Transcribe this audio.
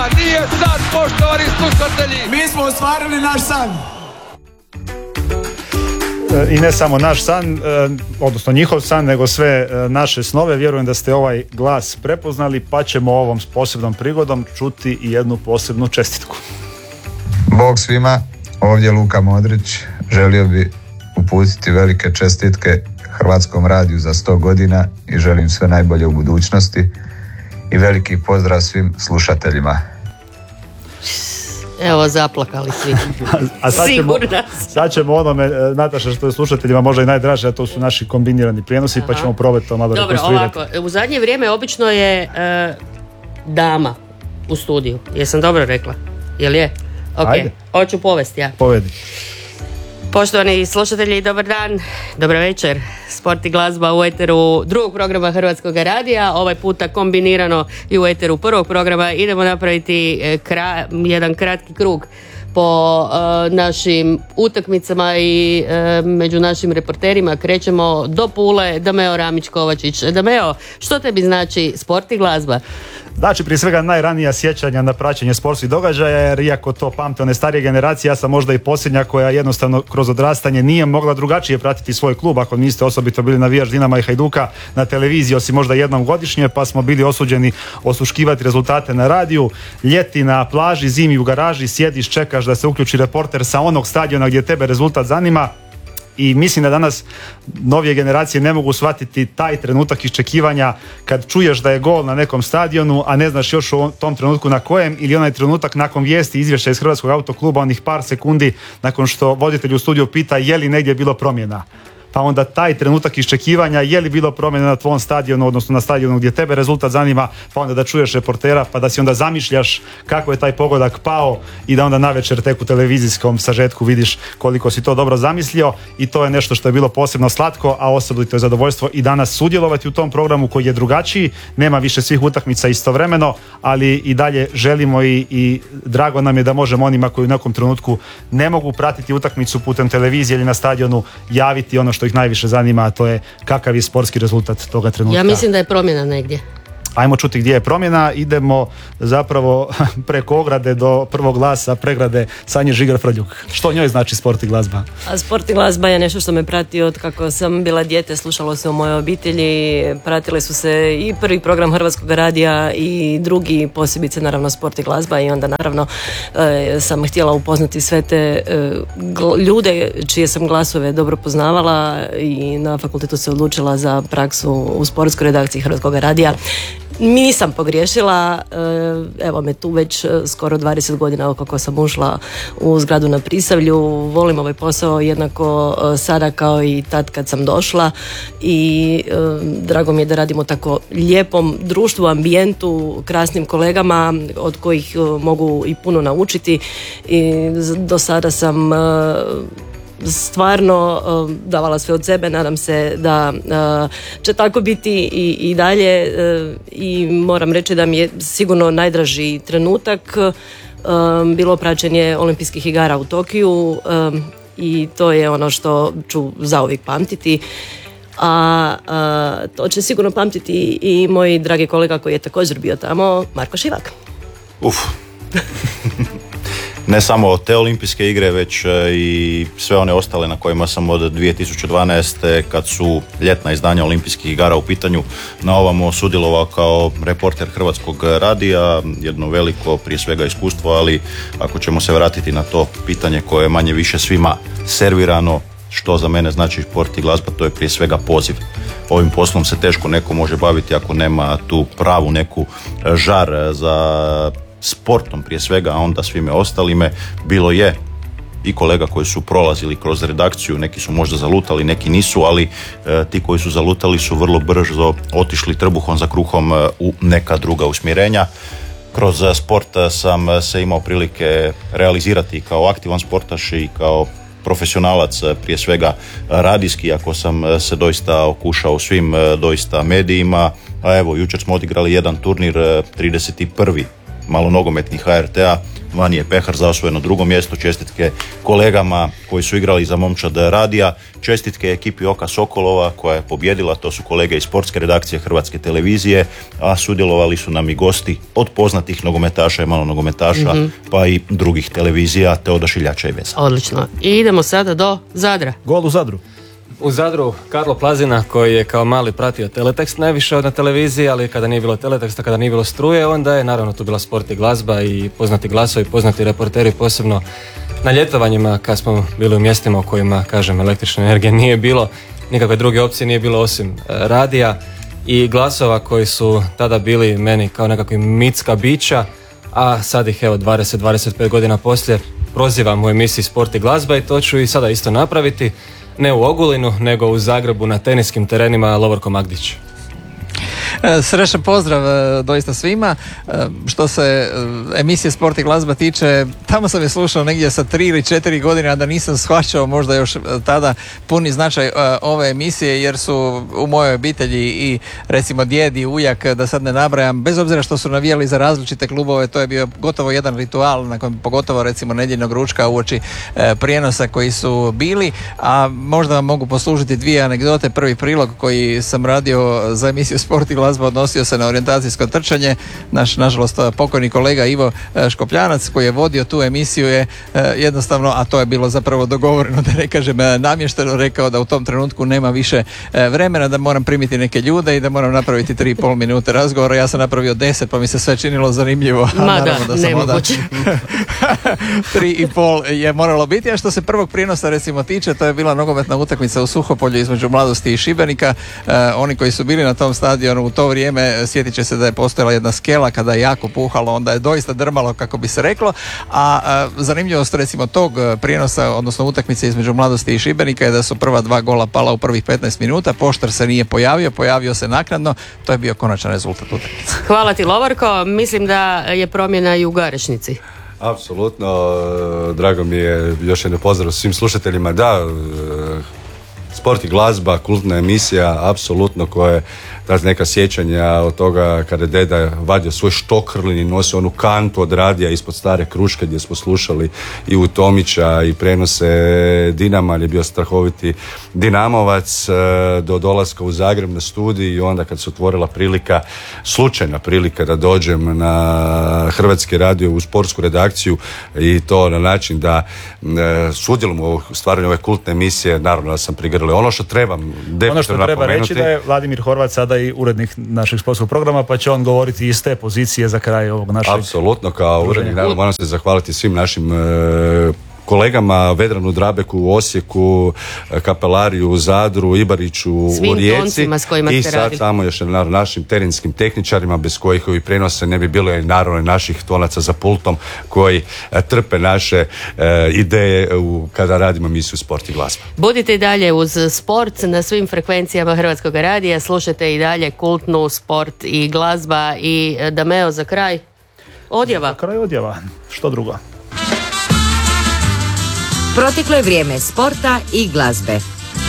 nije san, poštovani slušatelji. Mi smo ostvarili naš san. I ne samo naš san, odnosno njihov san, nego sve naše snove. Vjerujem da ste ovaj glas prepoznali, pa ćemo ovom posebnom prigodom čuti i jednu posebnu čestitku. Bog svima, ovdje Luka Modrić. Želio bi uputiti velike čestitke Hrvatskom radiju za 100 godina i želim sve najbolje u budućnosti i veliki pozdrav svim slušateljima. Evo, zaplakali svi. A sad ćemo onome, Nataša, što je slušateljima možda i najdraže, a to su naši kombinirani prijenosi. Aha. Pa ćemo probati to malo rekonstruirati. Dobro, ovako, u zadnje vrijeme obično je dama u studiju. Jesam dobro rekla? Jel je? Ok, hoću povesti ja. Povedi. Poštovani slušatelji, dobar dan, dobar večer. Sport i glazba u eteru drugog programa Hrvatskog radija, ovaj puta kombinirano i u eteru prvog programa. Idemo napraviti jedan kratki krug po našim utakmicama i među našim reporterima. Krećemo do Pule. Dameo Ramić-Kovačić. Dameo, što tebi znači sport i glazba? Znači, prije svega najranija sjećanja na praćenje sportskih događaja, jer iako to pamte one starije generacije, ja sam možda i posljednja koja jednostavno kroz odrastanje nije mogla drugačije pratiti svoj klub, ako niste osobito bili navijač Dinama i Hajduka na televiziji, osim možda jednom godišnje, pa smo bili osuđeni osluškivati rezultate na radiju. Ljeti na plaži, zimi u garaži, sjediš, čekaš da se uključi reporter sa onog stadiona gdje tebe rezultat zanima. I mislim da danas novije generacije ne mogu shvatiti taj trenutak iščekivanja kad čuješ da je gol na nekom stadionu, a ne znaš još u tom trenutku na kojem, ili onaj trenutak nakon vijesti izvješća iz Hrvatskog autokluba, onih par sekundi nakon što voditelj u studiju pita je li negdje bilo promjena. Pa onda taj trenutak iščekivanja, je li bilo promjena na tvom stadionu, odnosno na stadionu gdje tebe rezultat zanima, pa onda da čuješ reportera, pa da si onda zamišljaš kako je taj pogodak pao i da onda navečer tek u televizijskom sažetku vidiš koliko si to dobro zamislio. I to je nešto što je bilo posebno slatko, a osobito je zadovoljstvo i danas sudjelovati u tom programu koji je drugačiji. Nema više svih utakmica istovremeno, ali i dalje želimo i drago nam je da možemo onima koji u nekom trenutku ne mogu pratiti utakmicu putem televizije ili na stadionu javiti ono što ih najviše zanima, a to je kakav je sportski rezultat toga trenutka. Ja mislim da je promjena negdje. Ajmo čuti gdje je promjena. Idemo zapravo preko ograde do prvog glasa pregrade Sanje Žigar-Frljuk. Što njoj znači sport i glazba? A sport i glazba je nešto što me prati od kako sam bila dijete, slušalo se u mojoj obitelji, pratile su se i prvi program Hrvatskog radija i drugi, posebice naravno sport i glazba, i onda naravno sam htjela upoznati sve te ljude čije sam glasove dobro poznavala i na fakultetu se odlučila za praksu u sportskoj redakciji Hrvatskog radija. Nisam pogriješila, evo me tu već skoro 20 godina kako sam ušla u zgradu na Prisavlju. Volim ovaj posao jednako sada kao i tad kad sam došla i drago mi je da radimo tako lijepom društvu, ambijentu, krasnim kolegama od kojih mogu i puno naučiti i do sada sam stvarno davala sve od sebe, nadam se da će tako biti i dalje i moram reći da mi je sigurno najdraži trenutak bilo praćenje olimpijskih igara u Tokiju i to je ono što ću zauvijek pamtiti, a to će sigurno pamtiti i moj dragi kolega koji je također bio tamo, Marko Šivak. Ne samo te olimpijske igre, već i sve one ostale na kojima sam od 2012. kad su ljetna izdanja olimpijskih igara u pitanju na ovamo sudjelovao kao reporter Hrvatskog radija. Jedno veliko prije svega iskustvo, ali ako ćemo se vratiti na to pitanje koje je manje više svima servirano, što za mene znači sport i glazba, to je prije svega poziv. Ovim poslom se teško neko može baviti ako nema tu pravu neku žar za sportom prije svega, a onda svime ostalime. Bilo je i kolega koji su prolazili kroz redakciju, neki su možda zalutali, neki nisu, ali ti koji su zalutali su vrlo brzo otišli trbuhom za kruhom u neka druga usmjerenja. Kroz sport sam se imao prilike realizirati kao aktivan sportaš i kao profesionalac, prije svega radijski, ako sam se doista okušao u svim doista medijima. A evo, jučer smo odigrali jedan turnir 31. malonogometni HRT-a, Vani je Pehar za osvojeno drugo mjesto, čestitke kolegama koji su igrali za momčad radija, čestitke ekipi Oka Sokolova koja je pobjedila, to su kolege iz sportske redakcije Hrvatske televizije, a sudjelovali su nam i gosti od poznatih nogometaša i malo nogometaša, pa i drugih televizija, te odašiljača i veza. Odlično. I idemo sada do Zadra. Gol u Zadru. U Zadru Karlo Plazina koji je kao mali pratio teletekst najviše na televiziji, ali kada nije bilo teleteksta, kada nije bilo struje, onda je naravno tu bila sport i glazba i poznati glasovi, poznati reporteri, posebno na ljetovanjima kad smo bili u mjestima u kojima, kažem, električne energije nije bilo, nikakve druge opcije nije bilo osim radija i glasova koji su tada bili meni kao nekakvi mitska bića, a sad ih evo 20-25 godina poslije prozivam u emisiji Sport i glazba i to ću i sada isto napraviti. Ne u Ogulinu, nego u Zagrebu na teniskim terenima Lovorko Magdić. Srećan pozdrav doista svima. Što se emisije Sport i glazba tiče, tamo sam je slušao negdje sa 3 ili 4 godine, a da nisam shvaćao možda još tada puni značaj ove emisije, jer su u mojoj obitelji i recimo djed i ujak, da sad ne nabrajam, bez obzira što su navijali za različite klubove, to je bio gotovo jedan ritual, nakon pogotovo recimo nedjeljnog ručka uoči prijenosa koji su bili, a možda vam mogu poslužiti dvije anegdote. Prvi prilog koji sam radio za emisiju Sport i glazba odnosio se na orijentacijsko trčanje. Naš, nažalost, pokojni kolega Ivo Škopljanac koji je vodio tu emisiju je jednostavno, a to je bilo zapravo dogovoreno, da ne kažem namješteno, rekao da u tom trenutku nema više vremena, da moram primiti neke ljude i da moram napraviti 3,5 minute razgovora. Ja sam napravio 10, pa mi se sve činilo zanimljivo. Da, nemoguće. 3,5 je moralo biti. A što se prvog prijenosa recimo tiče, to je bila nogometna utakmica u Suhopolju između Mladosti i Šibenika. Oni koji su bili na tom stadionu u to vrijeme, sjetit će se da je postojala jedna skela, kada je jako puhalo, onda je doista drmalo, kako bi se reklo. A zanimljivost recimo tog prijenosa, odnosno utakmice između Mladosti i Šibenika, je da su prva 2 gola pala u prvih 15 minuta. Poštar se nije pojavio se naknadno. To je bio konačan rezultat utakmice. Hvala ti, Lovorko. Mislim da je promjena i u Garešnici. Apsolutno, drago mi je, još jedno pozdrav svim slušateljima. Da, Sport i glazba, kultna emisija, apsolutno, koja je neka sjećanja od toga kada je deda vadio svoj štokrlin i nosio onu kantu od radija ispod stare kruške gdje smo slušali i u Tomića i prenose Dinama, ali je bio strahoviti Dinamovac, do dolaska u Zagreb na studij i onda kad se otvorila prilika, slučajna prilika da dođem na Hrvatski radio u sportsku redakciju i to na način da sudjelujem u stvaranju ove kultne emisije, naravno da sam prigrlio. Ono što treba reći da je Vladimir Horvat sada i urednik našeg sportskog programa, pa će on govoriti iz te pozicije za kraj ovog našeg... Apsolutno, kao urednik, naravno, moram se zahvaliti svim našim kolegama, Vedranu Drabeku u Osijeku, Kapelariju u Zadru, Ibariću u Rijeci i sad samo još našim terenskim tehničarima bez kojih ovi prenose ne bi bilo, i naravno naših tonaca za pultom koji trpe naše ideje kada radimo emisiju Sport i glazba. Budite i dalje uz sport na svim frekvencijama Hrvatskog radija, slušajte i dalje kultnu Sport i glazba. I Dameo, za kraj odjava. Za kraj odjava, što drugo? Proteklo je vrijeme sporta i glazbe.